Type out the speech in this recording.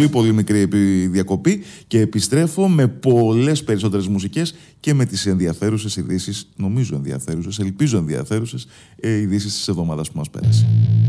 πολύ μικρή διακοπή και επιστρέφω με πολλές περισσότερες μουσικές και με τις ενδιαφέρουσες ειδήσεις, νομίζω ενδιαφέρουσες, ελπίζω ενδιαφέρουσες ειδήσεις της εβδομάδας που μας πέρασε.